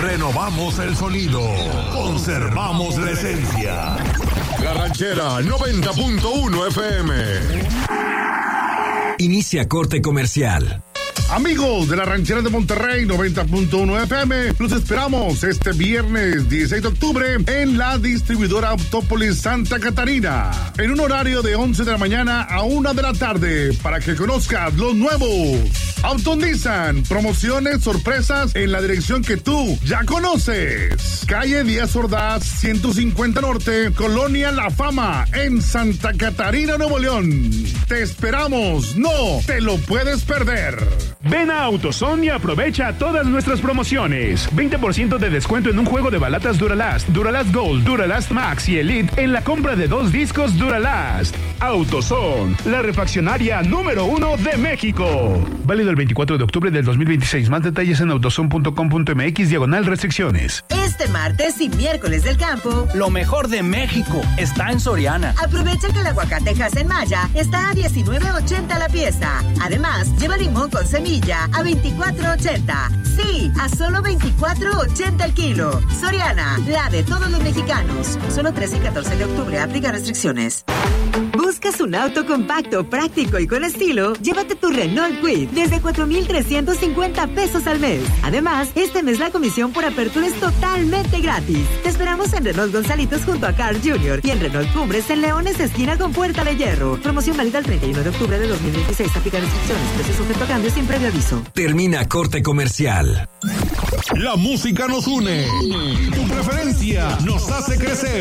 Renovamos el sonido. Conservamos la esencia. La Ranchera 90.1 FM. Inicia corte comercial. Amigos de la Ranchera de Monterrey 90.1 FM, los esperamos este viernes 16 de octubre en la distribuidora Autópolis Santa Catarina, en un horario de 11 de la mañana a 1 de la tarde, para que conozcas los nuevos Autos Nissan, promociones, sorpresas en la dirección que tú ya conoces. Calle Díaz Ordaz, 150 Norte, Colonia La Fama, en Santa Catarina, Nuevo León. Te esperamos, no te lo puedes perder. Ven a AutoZone y aprovecha todas nuestras promociones. 20% de descuento en un juego de balatas Duralast, Duralast Gold, Duralast Max y Elite en la compra de 2 discos Duralast. AutoZone, la refaccionaria número 1 de México. Válido el 24 de octubre del 2026. Más detalles en autozone.com.mx/restricciones. Este martes y miércoles del campo, lo mejor de México está en Soriana. Aprovecha que el aguacate en Maya está a $19.80 la pieza. Además, lleva limón con semilla a $24.80. Sí, a solo $24.80 el kilo. Soriana, la de todos los mexicanos. Solo 13 y 14 de octubre. Aplica restricciones. ¿Buscas un auto compacto, práctico y con estilo? Llévate tu Renault Kwid desde 4,350 pesos al mes. Además, este mes la comisión por apertura es totalmente gratis. Te esperamos en Renault Gonzalitos junto a Carl Jr. y en Renault Cumbres en Leones, esquina con Puerta de Hierro. Promoción válida el 31 de octubre de 2026. Aplica restricciones. Precio sujeto a cambio sin previo aviso. Termina corte comercial. La música nos une. Tu preferencia nos hace crecer.